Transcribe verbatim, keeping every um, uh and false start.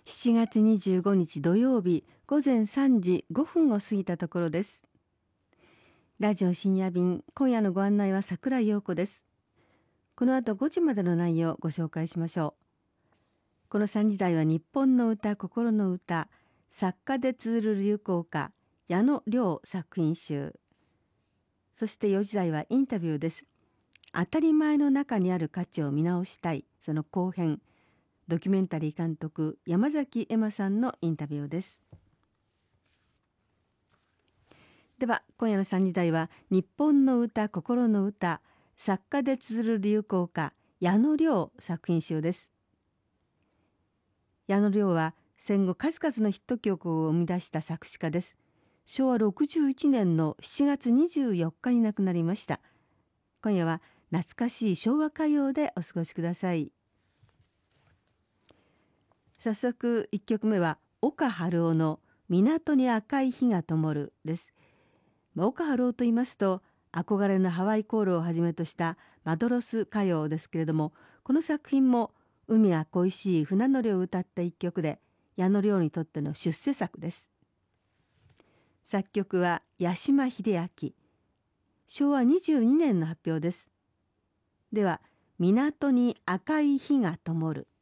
しちがつにじゅうごにち土曜日午前さんじごふんを過ぎたところです。ラジオ深夜便、今夜のご案内は桜井陽子です。この後ごじまでの内容をご紹介しましょう。このさんじ台は日本の歌、心の歌、作家で綴る流行歌、矢野良作品集。そしてよじ台はインタビューです。当たり前の中にある価値を見直したい、その後編。ドキュメンタリー監督山崎恵麻さんのインタビューです。では今夜のさんじ台は日本の歌、心の歌、作家で綴る流行歌、矢野良作品集です。矢野良は戦後数々のヒット曲を生み出した作詞家です。しょうわろくじゅういちねんのしちがつにじゅうよっかに亡くなりました。今夜は懐かしい昭和歌謡でお過ごしください。早速いっきょくめは岡春夫の港に赤い火が灯るです。岡春夫と言いますと憧れのハワイコールをはじめとしたマドロス歌謡ですけれども、この作品も海が恋しい船乗りを歌った一曲で矢野良にとっての出世作です。作曲は八島秀明。しょうわにじゅうにねんの発表です。では港に赤い火が灯る。